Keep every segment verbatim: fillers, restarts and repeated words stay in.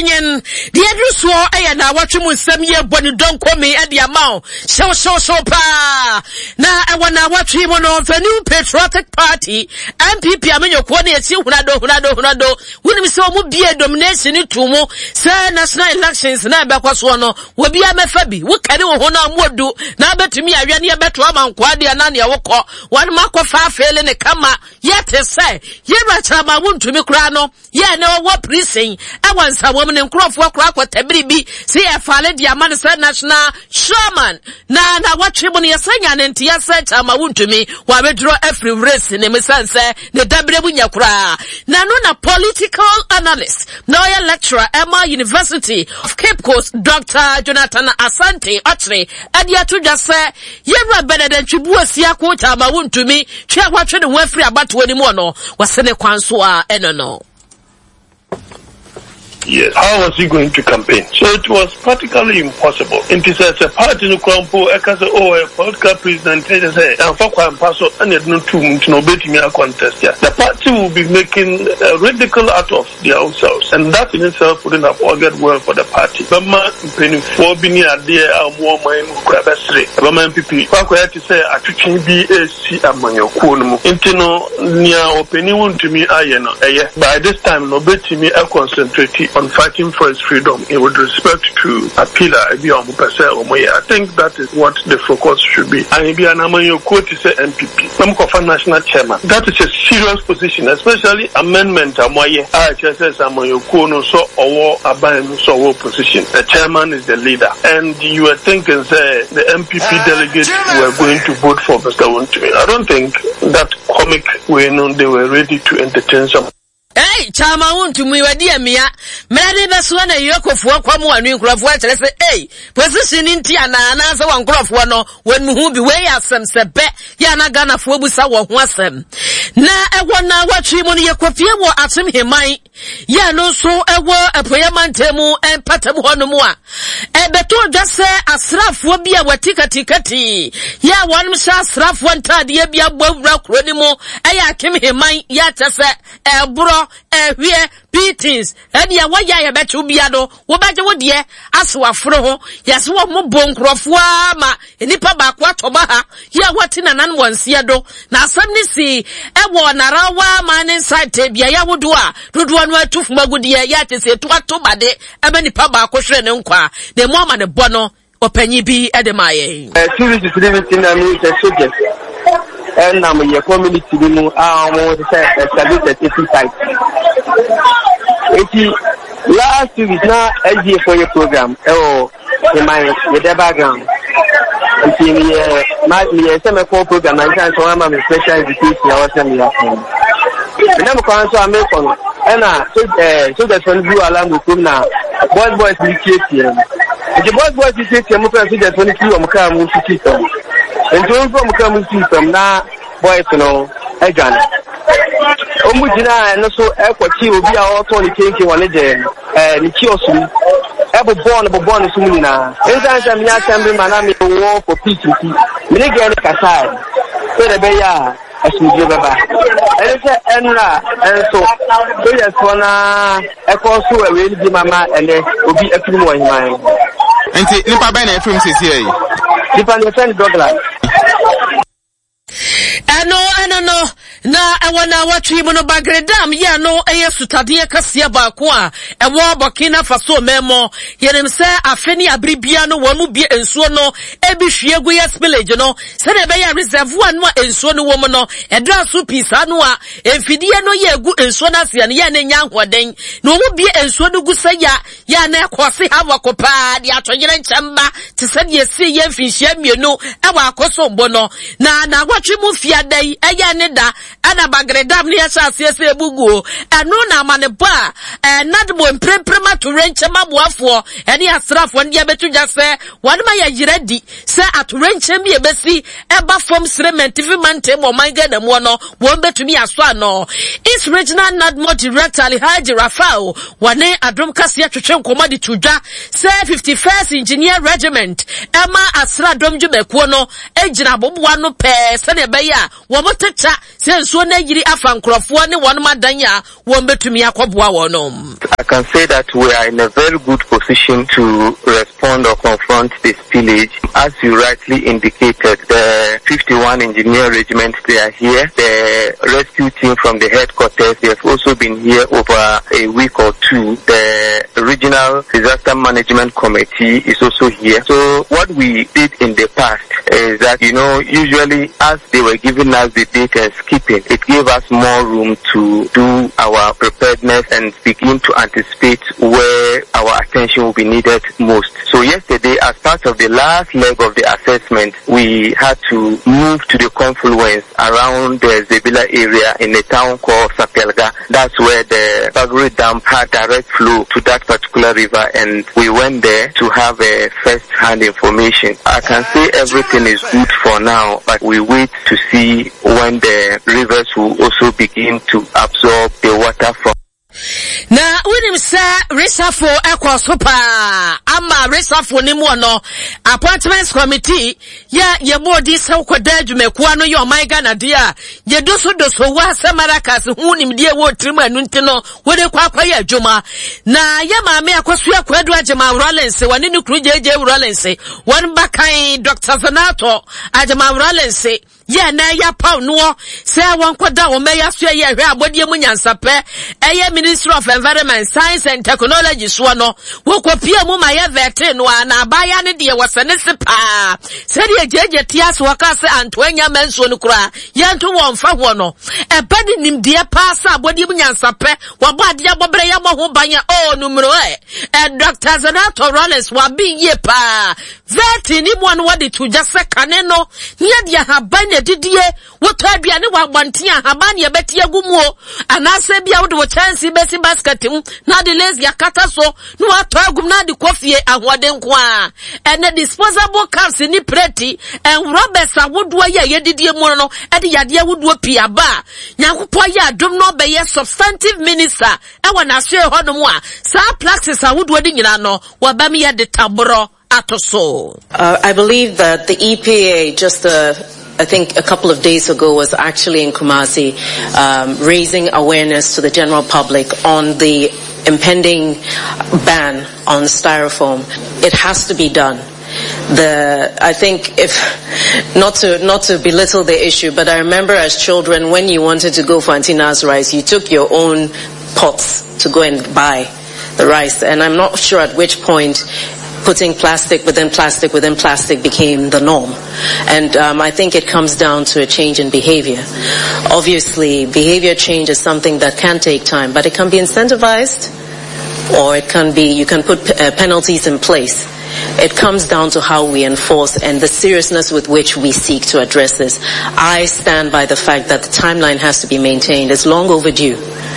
Penyen, the address war, I and I watch him with some year when you don't call me at the amount. So, so, so, pa. Now, I want to watch him on the new Patriotic Party. M P P, I mean, your quantity, Hunado, Hunado, Hunado. When we saw would be a domination in Tumo, sir, national elections, now back was one, will be a mephabi. What can you want would do? Now, bet to me, I ran here better among Quadi and Nania Woko, one mark of far failing a kama, yet, say, ye right, I want to me crano, yeah, no, what precinct. I want a woman in Crawford Crack with a baby, see a fallen Diamond national shaman. Now, now, what Chiboni is saying, and Tia said, I'm a wound to me, while we draw every race in the Missanse, the W Yakra. Now, no, political analyst, Noya lecturer, Emma University of Cape Coast, Doctor Jonathan Asante, Otre, and Yatu just say, you're better than Chibua Siaquota, I'm a wound to me, Chia watching the Wefree about twenty mono, was Sene Kwansua, and no. Yes, how was he going to campaign? So it was practically impossible. It is as a party to crumple, I can say, oh, a political president, they say, and for one person, and it's not too much, no betting a contest. Yeah. The party will be making a ridicule out of their own selves, and that in itself wouldn't have augured well for the party. But man, penny for being a dear, I'm more my grabasry. But man, people, I have to say, I should be a C among your cool. Intino, near opinion to me, I know. By this time, no betting me, I concentrate on fighting for his freedom in with respect to Apila Ibiamu Pese Omoye. I think that is what the focus should be. And Ibiana Manyo quote is a M P P. Some of a national chairman. That is a serious position, especially amendment Amoye. I H S S Amoyo Kono so or Abayim so position. The chairman is the leader. And you were thinking say the M P P delegates were going to vote for Mister Wontumi. I don't think that comic way known they were ready to entertain some. Hey, chama untu mwiwadia miya. Mene beswana yoko fuwa kwa muwa nwi nkurafuwa chale se, hey, position inti ya na anasa wa nkurafuwa no, wen muhubi we ya sem sebe, ya na gana fuwa busa wa huwa sem. Na ewa na wachimoni ya kwa fiye wa asim himai, ya no so ewa epoya mantemu, empatemu hono muwa. Ebeto jase asrafuwa biya watika tikati, ya wanmsha asrafuwa ntadi ya biya bwavra kuroni mu, eya akim himai, ya chase, ebro, eh here beatings and ya waya ya betu biado wo baje wo de aswa fro ho yase wo mo bonkrofo ama enipa ba kwa toba ha ya wati na nan wansia do na asam ni si e wo narawa man inside bia ya wodo a dodo anu atufu magudi ya tese to atoba de ebe nipa ba ko hwere ne nkwa de mo ama ne bono opanyi bi edemaye eh series is living na me the subject and now my community mu ah mo say establish a safety site. Eti last week na L G A for your program eh in my with the background. Eti me my me say me for program na say so am a special education I was me after. Na mo kan so am me kono eh na so eh so that when you allow me to na boys boys ni tie. The boys boys ni tie mo kan so that when you am ka mo tie. And to inform come see from na boys no egan omujina no so ekwachi obi a oto ni kenke wole je eh ni kiosu ebo born ebo born so munina enza mi assembly mana mi wo for peace mi ne ge kasai so de be ya asuje baba ense enra enso so yes na ekosu ewe ni mama ele obi afiri mo himan enti nipa ba na afiri sisi yi nipa ni friend Douglas. Ano, ano, no, na, awana watri mono bagredam, ya no, eye sutadia kasia bakwa, ewa Burkina Faso memo, yenem se afeni abribiano wamu bie ensuo no, ebi shiegu ya spillage no, sene beya reservoir anwa ensuo no womo no, edra su pisa anwa, enfidie no ye gu ensuo na siya ni ya ne nyankwa den, no wamu bie ensuo no gu se ya, ya ne kwasi hawa kopa, di ato yene nchamba, tisedi ye si ye finshie mienu, ewa akoso mbono, na, na watri mu fiadai, eya neda, ana bagredam ni yasa siyese ebugu, enu na maneba, eh, nadmo emprema to renche mabuafo, eni asraf wandi ya betu jase, wanima ya jiredi, se atu renche mi ebesi, eba form cement, ifi mante mo mange de mwono, wombe tumi aswa no. East Regional Nadmo Director Alihaji Rafao, wane adrom kasi ya chuchen komadi tuja, se fifty-first Engineer Regiment, ema asra domju mekuono, ejina bobu wano pe, sene beya, wamotecha, se nsuo na yiri afa nkrofo ne won madanya won betumi akoboa wonom. I can say that we are in a very good position to respond or confront this spillage. As you rightly indicated, the fifty-one Engineer Regiment, they are here. The rescue team from the headquarters, they have also been here over a week or two. The Regional Disaster Management Committee is also here. So what we did in the past is that, you know, usually as they were giving us the data and skipping, it gave us more room to do our preparedness and begin to anticipate where our attention will be needed most. So yesterday, as part of the last leg of the assessment, we had to move to the confluence around the Zebila area in a town called Sapelga. That's where the Bagri Dam had direct flow to that particular river, and we went there to have a first-hand information. I can say everything is good for now, but we wait to see when the rivers will also begin to absorb the water from. Na unim sa resafo ekwa sopa ama resafo ni mu no appointments committee ya ye bodi sa ukoda adwumekuwa no ye omaiga na dia ye doso doso wa samarakas hunim die wo trimu anu ntino wode kwa kwa ya adwuma na ye maame akoso akwadu agema Rollins wani ni kru jeje Rollins won bakan Doctor Zanato agema Rollins ye na ya paw no se won koda wo meya so ye hwe abodie mu nyansape eye Ministry of Environment, Science and Technology so no wo kopia mu ma ye vete no na abaya ne de wasane sepa se de jeje tias waka se antoanya manso no kura ye nto won fa ho no e bedi nimdie pa sa abodie mu nyansape wo bo ade abobre ya bo ho banya o numero e e Doctor Zanato Rollins wa bi ye pa vete ni mo no wade to just kane no ye de habane didie wo to aduane wa gbantia habane ye betie gumu anase bia wo de wo chance besi basket mu na de lazy akata so no ato agum na de kofie ahode nko a ene disposable cups ni preti en robbers awodo ye yedidie mu no e de yade awodo pia ba nyakopo ye adom no be ye substantive minister e wona so e hono mu a sa plaxis awodo de nyina no wa ba me ye de tabro atoso. uh, I believe that the E P A just uh, I think a couple of days ago was actually in Kumasi um, raising awareness to the general public on the impending ban on styrofoam. It has to be done. The I think if not to not to belittle the issue, but I remember as children when you wanted to go for Antina's rice, you took your own pots to go and buy the rice, and I'm not sure at which point putting plastic within plastic within plastic became the norm. And um, I think it comes down to a change in behavior. Obviously, behavior change is something that can take time, but it can be incentivized, or it can be, you can put uh, penalties in place. It comes down to how we enforce and the seriousness with which we seek to address this. I stand by the fact that the timeline has to be maintained. It's long overdue.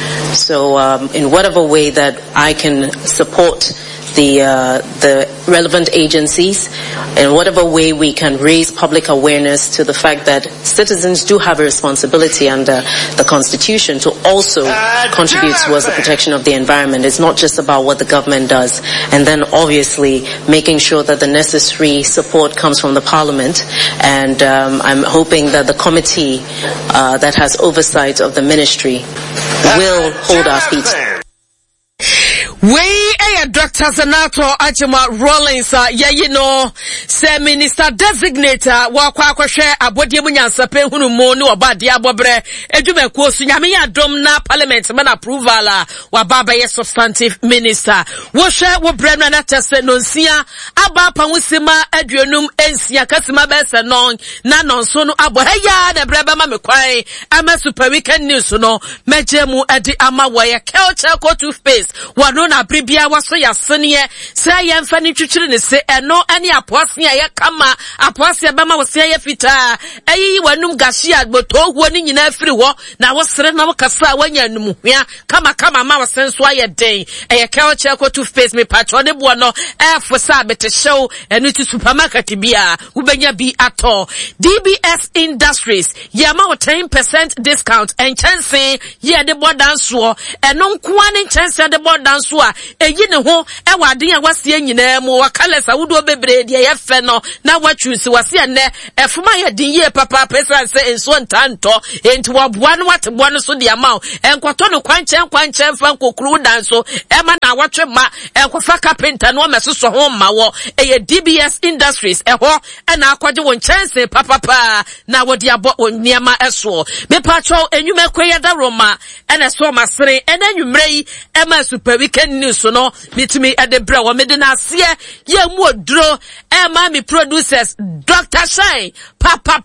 So um, in whatever way that I can support the uh, the relevant agencies, in whatever way we can raise public awareness to the fact that citizens do have a responsibility under the Constitution to also contribute towards the protection of the environment. It's not just about what the government does. And then obviously making sure that the necessary support comes from the Parliament. And um, I'm hoping that the committee uh, that has oversight of the ministry will hold our feet. We a Doctor Zanato Ajima Rollins ya you know say minister designator wa kwa kwa hwe abodie munyansape hunu mo ni obade abobre edwuma kuosu nyame ya dom na parliament man approval wa baba ye substantive minister wo hwe wo bremna na tese nonsia aba pa wusima aduonum ensia kasima bese non na nonso no abo heya na breba ma mekwai ama super weekend news no mejemu edi ama wa ye culture co toothpaste wa no na bribia waso ya sene se ye mfa ni twitwire ne se eno ani apoase ya kama apoase ba ma wose ya fita ayi wanum gashi agboto huo ni nyina afiri ho na wosere na wokasa wanya num hwea kama kama ma wose nso aye den eye culture co toothpaste me patro de bo no e fosa bete show enu ti supermarket bia ubenya bi ato D B S Industries ye ma ten percent discount and chance ye de bo danso eno nko ani chance de bo danso a eyi ne ho e wade a wasie nyina mu wakalesa wudo bebre de ye fe no na watwusi wase ne efuma ye din ye papa pesa se enso ntanto enti waboa no wateboa no so de ama enkoto no kwanche kwanche fa nkokuru danso e ma na watwe ma enkofa carpenter no mesoso ho ma wo e D B S Industries e ho e na akwaje won chance papa pa na wodi abo oniema eso me pacho enwume kweye da roma e na so masere e na nwumre yi e ma super weekend news no mitimi e de bra wo me de na ase ye mu oduro e ma mi producers Doctor Shine papa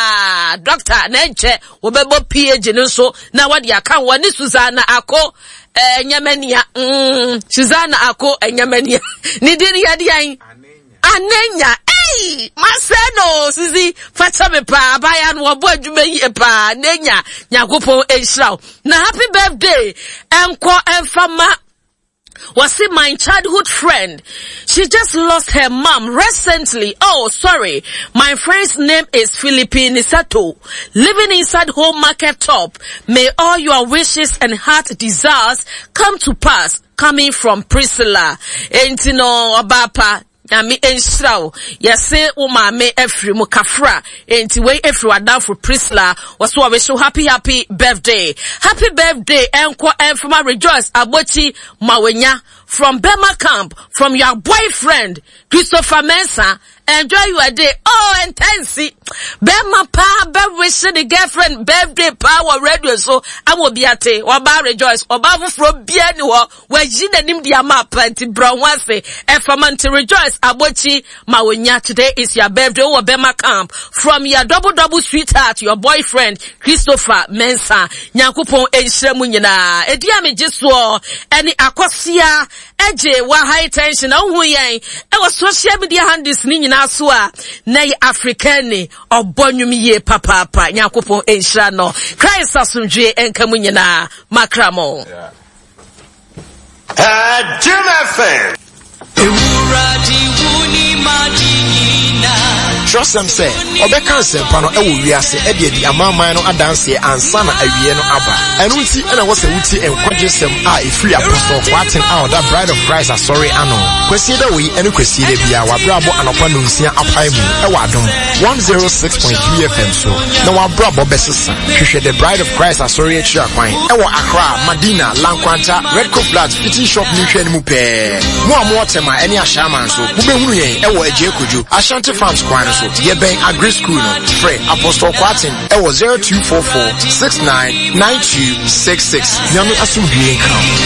pa doctor na nche wo bebo P H no so na wodi aka wo ni Susanna Ako eh nyamania mm Susanna Ako enyamania ni dini yadi yan anenya eh maseno sisi fata me pa abaya no obo adwuma yi pa nenya nyagopo enhraw na happy birthday enko enfama was it my childhood friend? She just lost her mom recently. Oh, sorry. My friend's name is Philippine Sato, living inside Home Market Top. May all your wishes and heart desires come to pass. Coming from Priscilla. Entino Abapa. Nami enshraw yase uma me efri mu kafra enti we efri wadan for Priscilla was we so happy happy birthday happy birthday enko enfama rejoice abochi mawenya from Bema Camp from your boyfriend Christopher Mensah. Enjoy your day. Oh, intense. Bema pa, be wish the girlfriend birthday power radio so I will be at it. Oba rejoice. Oba from Biani wo we jina nim dia ma plenty brown wase. Efamanti rejoice. Abochi mawenya today is your birthday or Bema Camp from your double double sweetheart your boyfriend Christopher Mensah. Nyankopon enhyemu nyina. Edi ame giswo eni akosia eje wa high tension ohu yen. E was social media handles ni Naswa na African obonwum ye papa papa nyakopon enhira no Christ asomdwe enkamu nyina makramo eh Jimmy Ewuradi wuni madinina Trust them say obeka nsempa no ewo wiase e de di amaman no adanse ansa na awie no aba enu nti e na wo se wuti enkwaje sem a efiri apostle kwaten out that bride of Christ are sorry ano kwesi da we enu kwesi da bia wa brabo anopa no nsia apai mu e wa dom one oh six point three F M so na wa brabo besesa hwehwe the bride of Christ are sorry echi akwan e wo Accra Madina Lankwanta Red Coat Flat fitting shop ni hwe mu pe mo amo tema eni ashaman so mubehunu yen e wo aje kojo Ashanti Farms kwan so ye ben agri school no free Apostle Kwatin e wo zero two four four six nine nine two six six nyame asumdue kan